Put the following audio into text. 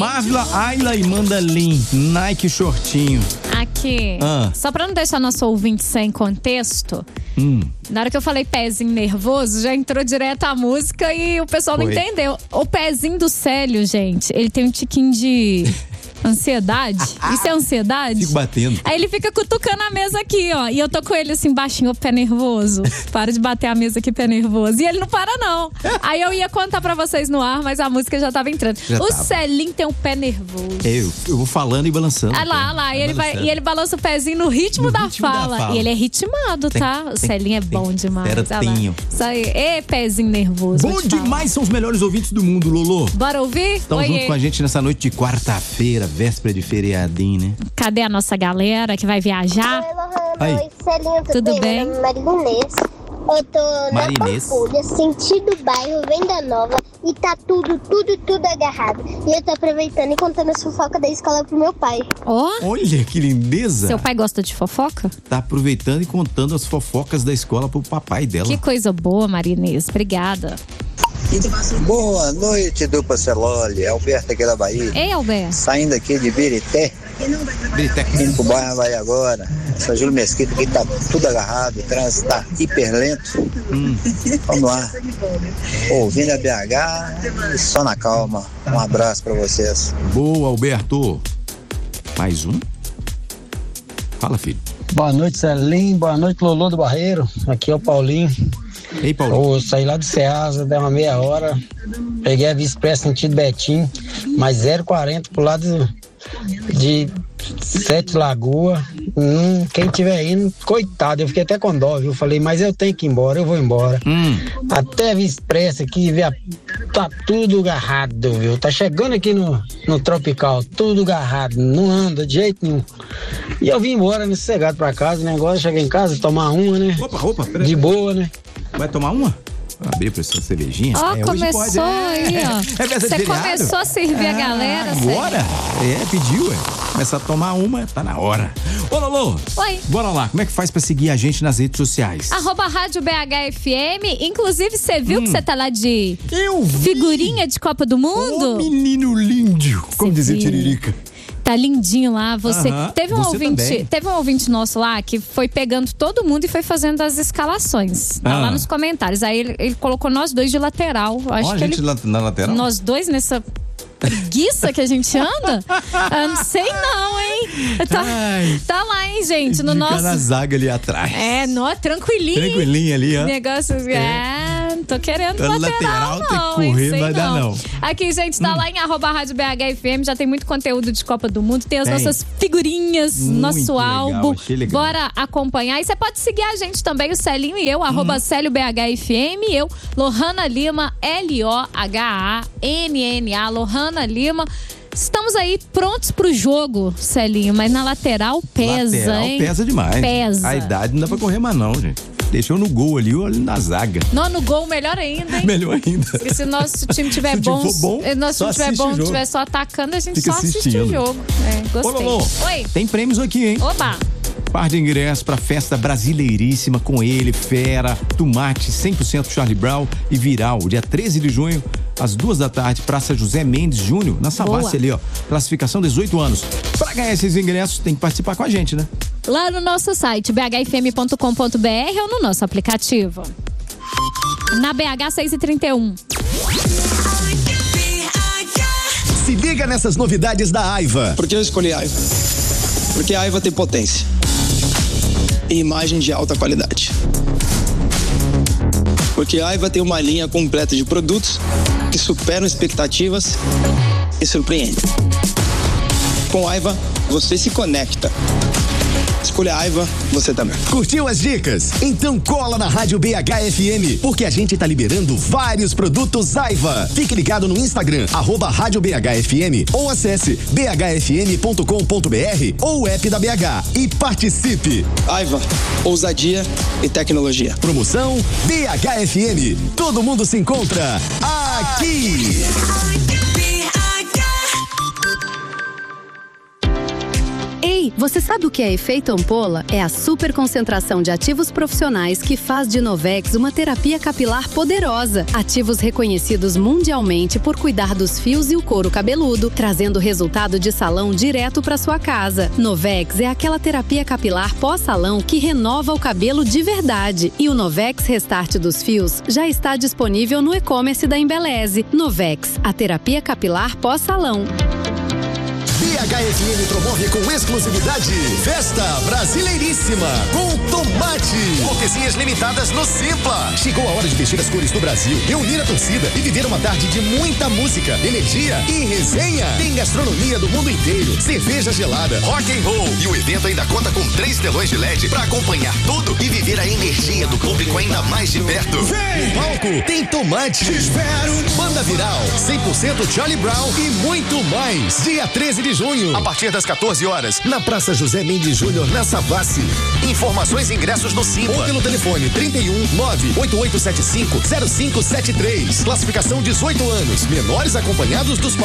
Marvila, Ayla e Mandalim, Nike shortinho. Aqui, só pra não deixar nosso ouvinte sem contexto, na hora que eu falei pezinho nervoso, já entrou direto a música e o pessoal não entendeu. O pezinho do Célio, gente, ele tem um tiquinho de ansiedade. Isso é ansiedade? Fico batendo. Aí ele fica cutucando a mesa aqui, ó. E eu tô com ele assim, baixinho, o pé nervoso. Para de bater a mesa aqui, pé nervoso. E ele não para, não. Aí eu ia contar pra vocês no ar, mas a música já tava entrando. Celinho tem um pé nervoso. Eu vou falando e balançando. Ah lá. E ele balança o pezinho no ritmo da fala. E ele é ritmado, tá? O Celinho é bom demais. Certinho. Isso aí. Pezinho nervoso. Bom demais, são os melhores ouvintes do mundo, Lolo. Bora ouvir? Estão junto com a gente nessa noite de quarta-feira, véspera de feriadinho, né? Cadê a nossa galera que vai viajar? Oi, Celinho, tudo bem? Marinês. Eu tô na Pampulha, sentido bairro, Venda Nova, e tá tudo agarrado. E eu tô aproveitando e contando as fofocas da escola pro meu pai. Olha que lindeza! Seu pai gosta de fofoca? Tá aproveitando e contando as fofocas da escola pro papai dela. Que coisa boa, Marinês. Obrigada. Boa noite, dupla Celoli. Alberto aqui da Bahia. Ei, Alberto. Saindo aqui de Birité. Indo pro bairro Bahia agora. Essa Júlio Mesquita aqui tá tudo agarrado. O trânsito tá hiper lento. Vamos lá. Ouvindo a BH e só na calma. Um abraço pra vocês. Boa, Alberto. Mais um? Fala, filho. Boa noite, Celinho. Boa noite, Lolo do Barreiro. Aqui é o Paulinho. Ei, Paulinho. Eu saí lá do Ceasa, deu uma meia hora. Peguei a Via Expressa sentido Betim, mais 0,40 pro lado de Sete Lagoas. Quem tiver indo, coitado, eu fiquei até com dó, viu? Falei, mas eu tenho que ir embora, eu vou embora. Até a Via Expressa aqui, tá tudo agarrado, viu? Tá chegando aqui no Tropical, tudo agarrado, não anda de jeito nenhum. E eu vim embora, né, sossegado pra casa, o negócio é chegar em casa, tomar uma, né? Opa, peraí. De boa, né? Vai tomar uma? Abrir pra essa cervejinha? Começou hoje pode. Aí, ó. Você começou a servir a galera, agora? Pediu, Começar a tomar uma, tá na hora. Ô, Lolo. Oi. Bora lá, como é que faz pra seguir a gente nas redes sociais? @Rádio BHFM. Inclusive, você viu que você tá lá de figurinha de Copa do Mundo? Ô, menino lindo, como dizia Tiririca. Tá lindinho lá, você. Teve um você ouvinte nosso lá que foi pegando todo mundo e foi fazendo as escalações. Tá lá nos comentários. Aí ele colocou nós dois de lateral. Acho que na lateral? Nós dois nessa preguiça que a gente anda? Não sei não, hein? Tá lá, hein, gente? No nosso... na zaga ali atrás. Tranquilinho. Tranquilinho ali, ó. Negócio... não tô querendo lateral não, tem que correr, não vai dar não. Aqui, gente, tá lá em @Rádio BHFM, já tem muito conteúdo de Copa do Mundo, tem as nossas figurinhas, nosso álbum. Legal. Bora acompanhar. E você pode seguir a gente também, o Celinho e eu, @Célio BHFM, eu, Lohana Lima, LOHANNA, Lohana Lima. Estamos aí prontos pro jogo, Celinho, mas na lateral pesa, hein? Pesa demais. Pesa. A idade não dá pra correr mais não, gente. Deixou no gol ali, olha na zaga. Não, no gol, melhor ainda, hein? Melhor ainda. Porque se nosso time tiver bom, tiver só atacando, a gente fica só assiste o jogo. Gostei. Ô, Lolo, oi. Tem prêmios aqui, hein? Oba! Par de ingressos pra festa brasileiríssima com ele, Fera, Tomate, 100% Charlie Brown e Viral, dia 13 de junho, às 2h, Praça José Mendes Júnior, na Savassi ali, ó. Classificação 18 anos. Pra ganhar esses ingressos, tem que participar com a gente, né? Lá no nosso site, bhfm.com.br ou no nosso aplicativo. Na BH 6h31. Se liga nessas novidades da Aiva. Por que eu escolhi a Aiva? Porque a Aiva tem potência e imagem de alta qualidade. Porque a Aiva tem uma linha completa de produtos que superam expectativas e surpreendem. Com a Aiva, você se conecta. Escolha a Aiva, você também. Curtiu as dicas? Então cola na Rádio BHFM, porque a gente tá liberando vários produtos Aiva. Fique ligado no Instagram, @Rádio BHFM, ou acesse bhfm.com.br ou o app da BH e participe. Aiva, ousadia e tecnologia. Promoção BHFM. Todo mundo se encontra aqui. Você sabe o que é efeito ampola? É a super concentração de ativos profissionais que faz de Novex uma terapia capilar poderosa. Ativos reconhecidos mundialmente por cuidar dos fios e o couro cabeludo, trazendo resultado de salão direto para sua casa. Novex é aquela terapia capilar pós-salão que renova o cabelo de verdade. E o Novex Restart dos fios já está disponível no e-commerce da Embeleze. Novex, a terapia capilar pós-salão. BHFM promove com exclusividade Festa Brasileiríssima com Tomate. Cortesias limitadas no Simpla. Chegou a hora de vestir as cores do Brasil, reunir a torcida e viver uma tarde de muita música, energia e resenha. Tem gastronomia do mundo inteiro, cerveja gelada, rock and roll. E o evento ainda conta com 3 telões de LED para acompanhar tudo e viver a energia do público ainda mais de perto. Vem! No palco tem Tomate. Te espero. Banda Viral, 100% Charlie Brown e muito mais. Dia 13 de junho, a partir das 14 horas, na Praça José Mendes Júnior, na Savassi. Informações e ingressos no Simpla ou pelo telefone 31 98875 0573. Classificação 18 anos. Menores acompanhados dos